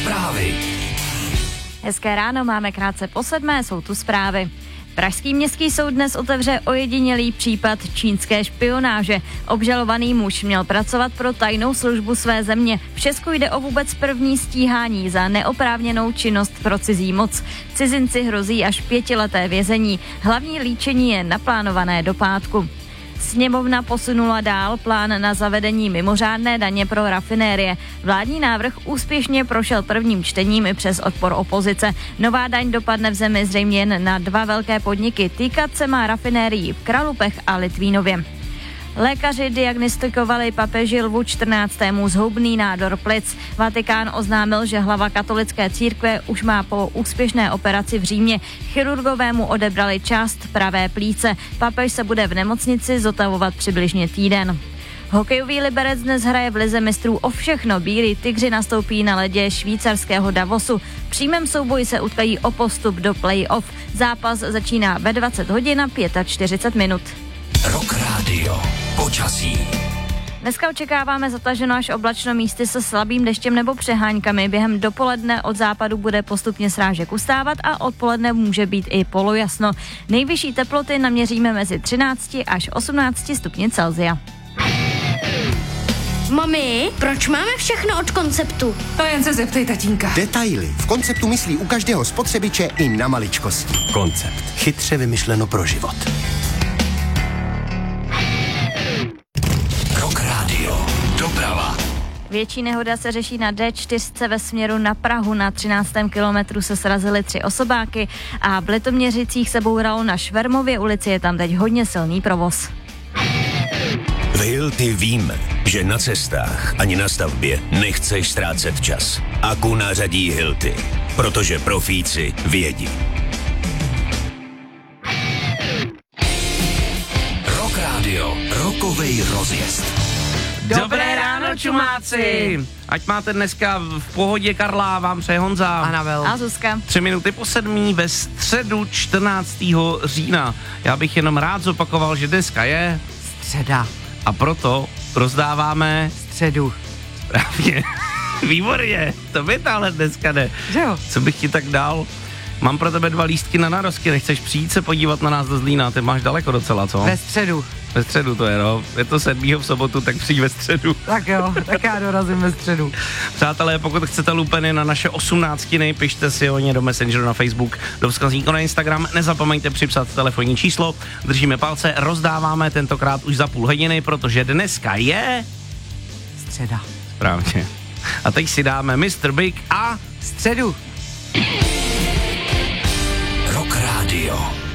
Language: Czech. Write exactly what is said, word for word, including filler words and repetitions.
Zprávy. Hezké ráno, máme krátce po sedmé, jsou tu zprávy. Pražský městský soud dnes otevře ojedinělý případ čínské špionáže. Obžalovaný muž měl pracovat pro tajnou službu své země. V Česku jde o vůbec první stíhání za neoprávněnou činnost pro cizí moc. Cizinci hrozí až pětileté vězení. Hlavní líčení je naplánované do pátku. Sněmovna posunula dál plán na zavedení mimořádné daně pro rafinérie. Vládní návrh úspěšně prošel prvním čtením i přes odpor opozice. Nová daň dopadne v zemi zřejmě jen na dva velké podniky. Týkat se má rafinérií v Kralupech a Litvínově. Lékaři diagnostikovali papeži Lvu čtrnáctému zhoubný nádor plic. Vatikán oznámil, že hlava katolické církve už má po úspěšné operaci v Římě. Chirurgové mu odebrali část pravé plíce. Papež se bude v nemocnici zotavovat přibližně týden. Hokejový Liberec dnes hraje v lize mistrů o všechno. Bílí tygři nastoupí na ledě švýcarského Davosu. V přímém souboji se utkají o postup do play-off. Zápas začíná ve dvacet hodin a čtyřicet pět minut. Rock Radio. Počasí. Dneska očekáváme zataženo až oblačno, místy se slabým deštěm nebo přeháňkami. Během dopoledne od západu bude postupně srážek ustávat a odpoledne může být i polojasno. Nejvyšší teploty naměříme mezi třináct až osmnáct stupni Celsia. Mami, proč máme všechno od Konceptu? To jen se zeptej tatínka. Detaily. V Konceptu myslí u každého spotřebiče i na maličkosti. Koncept. Chytře vymyšleno pro život. Rock Radio. Doprava. Větší nehoda se řeší na dé čtyři ve směru na Prahu. Na třináctém kilometru se srazily tři osobáky a v Litoměřicích se bouralo na Švermově ulici. Je tam teď hodně silný provoz. V Hilti víme, že na cestách ani na stavbě nechceš ztrácet čas. Aku nařadí Hilti, protože profíci vědí. Rock Radio. Rockovej rozjezd. Dobré ráno, čumáci! Ať máte dneska v pohodě Karla, vám přeje Honza. Anabel. A Zuzka. Tři minuty po sedmí ve středu čtrnáctého října. Já bych jenom rád zopakoval, že dneska je Středa. a proto rozdáváme Středu. správně. Výborně, to by tahle dneska jde. Že jo? Co bych ti tak dal? Mám pro tebe dva lístky na narozky, nechceš přijít se podívat na nás do Zlína, ty máš daleko docela, co? Ve středu. Ve středu to je, no. Je to sedmého v sobotu, tak přijď ve středu. Tak jo, tak já dorazím ve středu. Přátelé, pokud chcete lupeny na naše osmnáctiny, pište si o ně do Messengeru na Facebook, do vzkazníku na Instagram, nezapomeňte připsat telefonní číslo, držíme palce, rozdáváme tentokrát už za půl hodiny, protože dneska je... Středa. Správně. A teď si dáme mister Big a... Středu. Rock Radio.